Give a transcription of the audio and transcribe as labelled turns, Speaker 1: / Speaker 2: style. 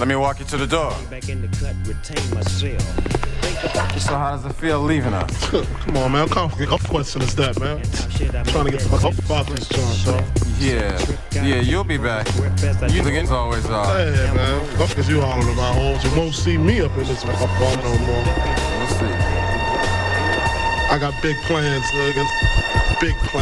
Speaker 1: Let me walk you to the door. So how does it feel leaving us?
Speaker 2: Come on, man. What kind of question is that, man? I'm trying to get the fuck off this joint, bro.
Speaker 1: Yeah, you'll be back. You think it's always
Speaker 2: Hey, man. What the fuck is you hollering about, hoes? You won't see me up in this motherfucker no more.
Speaker 1: We'll see.
Speaker 2: I got big plans, niggas. Big plans.